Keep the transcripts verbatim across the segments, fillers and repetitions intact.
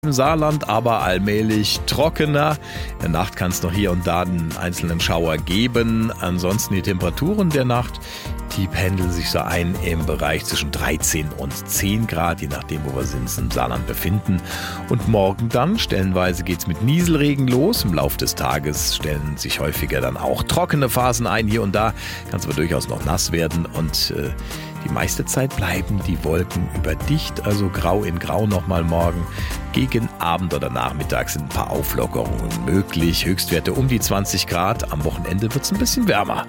Im Saarland aber allmählich trockener. In der Nacht kann es noch hier und da einen einzelnen Schauer geben. Ansonsten die Temperaturen der Nacht, die pendeln sich so ein im Bereich zwischen dreizehn und zehn Grad, je nachdem, wo wir uns im Saarland befinden. Und morgen dann, stellenweise geht es mit Nieselregen los. Im Laufe des Tages stellen sich häufiger dann auch trockene Phasen ein. Hier und da kann es aber durchaus noch nass werden und äh, die meiste Zeit bleiben die Wolken überdicht, also grau in grau nochmal morgen. Gegen Abend oder Nachmittag sind ein paar Auflockerungen möglich. Höchstwerte um die zwanzig Grad. Am Wochenende wird es ein bisschen wärmer.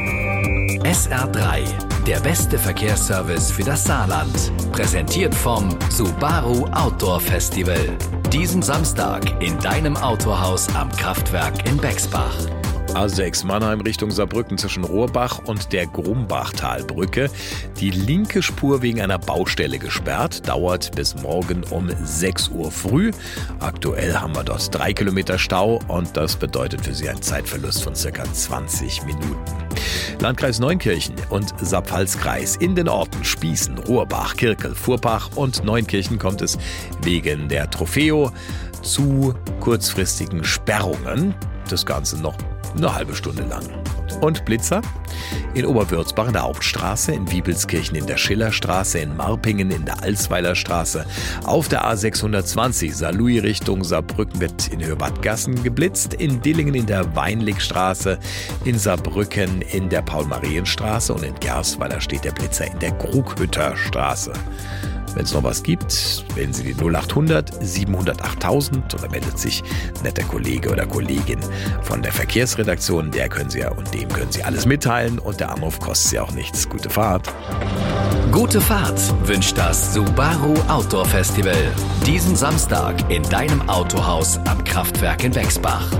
S R drei, der beste Verkehrsservice für das Saarland. Präsentiert vom Subaru Outdoor Festival. Diesen Samstag in deinem Autohaus am Kraftwerk in Bexbach. A sechs Mannheim Richtung Saarbrücken zwischen Rohrbach und der Grumbachtalbrücke. Die linke Spur wegen einer Baustelle gesperrt, dauert bis morgen um sechs Uhr früh. Aktuell haben wir dort drei Kilometer Stau und das bedeutet für Sie einen Zeitverlust von circa zwanzig Minuten. Landkreis Neunkirchen und Saarpfalzkreis. In den Orten Spießen, Rohrbach, Kirkel, Furbach und Neunkirchen kommt es wegen der Trofeo zu kurzfristigen Sperrungen. Das Ganze noch eine halbe Stunde lang. Und Blitzer? In Oberwürzbach in der Hauptstraße, in Wiebelskirchen in der Schillerstraße, in Marpingen in der Alsweiler Straße, auf der A sechshundertzwanzig Saarlouis Richtung Saarbrücken wird in Höhe-Bad Gassen geblitzt, in Dillingen in der Weinligstraße, in Saarbrücken in der Paul-Marien-Straße und in Gersweiler steht der Blitzer in der Krughütter Straße. Wenn es noch was gibt, wählen Sie die null acht hundert siebenhundert achttausend oder meldet sich ein netter Kollege oder Kollegin von der Verkehrsredaktion. Der können Sie ja und dem können Sie alles mitteilen und der Anruf kostet Sie auch nichts. Gute Fahrt. Gute Fahrt wünscht das Subaru Outdoor Festival. Diesen Samstag in deinem Autohaus am Kraftwerk in Bexbach.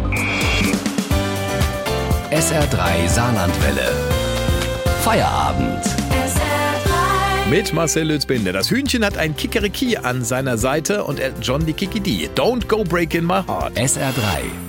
S R drei Saarlandwelle. Feierabend. Mit Marcel Lützbinder. Das Hühnchen hat ein Kikeriki an seiner Seite und Elton John die Kikidi. Don't go breaking my heart. S R drei